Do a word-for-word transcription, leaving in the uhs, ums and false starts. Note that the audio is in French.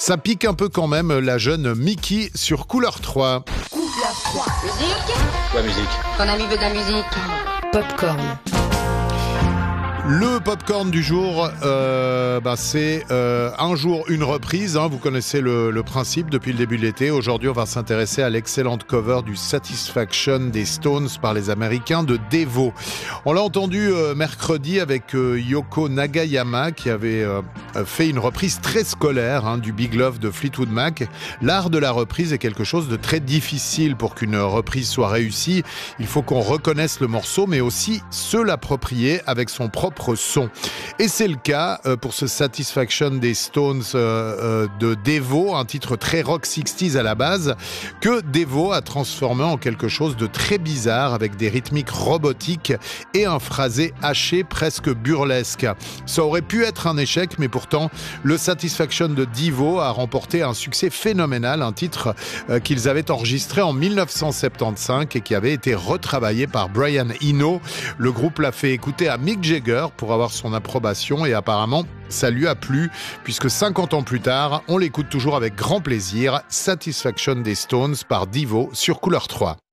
Ça pique un peu quand même la jeune Mickey sur Couleur trois. Couleur trois. Musique. Quoi musique? Ton ami veut de la musique. Popcorn. Le popcorn du jour, euh, bah c'est euh, un jour une reprise, hein, vous connaissez le, le principe depuis le début de l'été. Aujourd'hui, on va s'intéresser à l'excellente cover du Satisfaction des Stones par les Américains de Devo. On l'a entendu euh, mercredi avec euh, Yoko Nagayama qui avait euh, fait une reprise très scolaire hein, du Big Love de Fleetwood Mac. L'art de la reprise est quelque chose de très difficile pour qu'une reprise soit réussie. Il faut qu'on reconnaisse le morceau, mais aussi se l'approprier avec son propre son. Et c'est le cas euh, pour ce Satisfaction des Stones euh, euh, de Devo, un titre très rock soixante à la base, que Devo a transformé en quelque chose de très bizarre avec des rythmiques robotiques et un phrasé haché presque burlesque. Ça aurait pu être un échec, mais pourtant le Satisfaction de Devo a remporté un succès phénoménal, un titre euh, qu'ils avaient enregistré en dix-neuf cent soixante-quinze et qui avait été retravaillé par Brian Eno. Le groupe l'a fait écouter à Mick Jagger pour avoir son approbation et apparemment ça lui a plu puisque cinquante ans plus tard, on l'écoute toujours avec grand plaisir. Satisfaction des Stones par Devo sur Couleur trois.